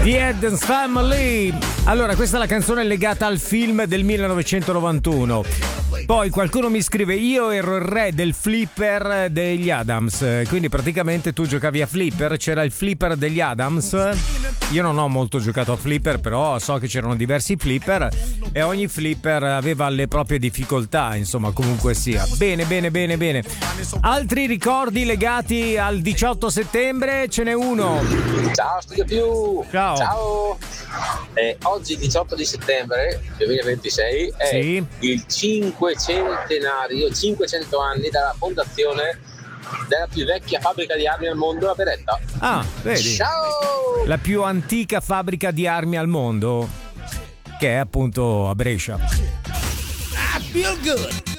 The Addams Family. Allora, questa è la canzone legata al film del 1991. Poi qualcuno mi scrive: io ero il re del flipper degli Addams. Quindi praticamente tu giocavi a flipper, c'era il flipper degli Addams. Io non ho molto giocato a flipper, però so che c'erano diversi flipper e ogni flipper aveva le proprie difficoltà, insomma, comunque sia. Bene. Altri ricordi legati al 18 settembre? Ce n'è uno. Ciao Studio Più. Ciao. Oggi 18 di settembre 2026 è il 500 anni dalla fondazione della più vecchia fabbrica di armi al mondo, la Beretta. Ah, vedi? Ciao! La più antica fabbrica di armi al mondo, che è appunto a Brescia. I feel good.